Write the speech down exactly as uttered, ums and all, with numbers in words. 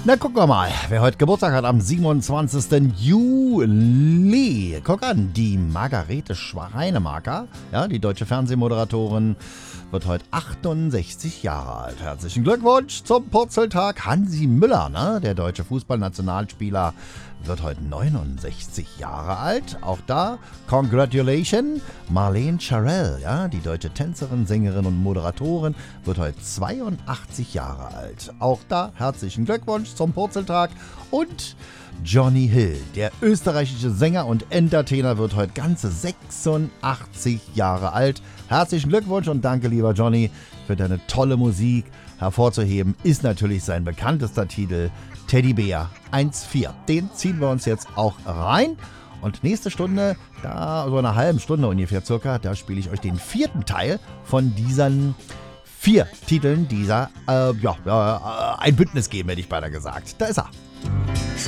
Na, gucken wir mal, wer heute Geburtstag hat am siebenundzwanzigsten Juli. Guck an, die Margarete Schreinemarker, ja, die deutsche Fernsehmoderatorin, wird heute achtundsechzig Jahre alt. Herzlichen Glückwunsch zum Purzeltag. Hansi Müller, ne, der deutsche Fußballnationalspieler, wird heute neunundsechzig Jahre alt. Auch da, Congratulations. Marlene Charell, ja, die deutsche Tänzerin, Sängerin und Moderatorin, wird heute zweiundachtzig Jahre alt. Auch da, herzlichen Glückwunsch zum Purzeltag. Und Johnny Hill, der österreichische Sänger und Entertainer, wird heute ganze sechsundachtzig Jahre alt. Herzlichen Glückwunsch und danke, lieber Johnny, für deine tolle Musik. Hervorzuheben ist natürlich sein bekanntester Titel Teddybär eins vier. Den ziehen wir uns jetzt auch rein. Und nächste Stunde, da so eine halbe Stunde ungefähr circa, da spiele ich euch den vierten Teil von diesen vier Titeln dieser, äh, ja, äh, ein Bündnis geben, hätte ich beinahe gesagt. Da ist er.